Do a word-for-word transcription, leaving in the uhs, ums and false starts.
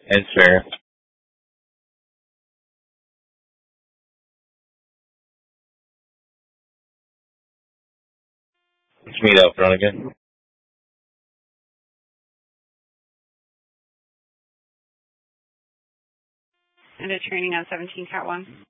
It's fair. Let's meet up front again. Into training on seventeen, Cat one.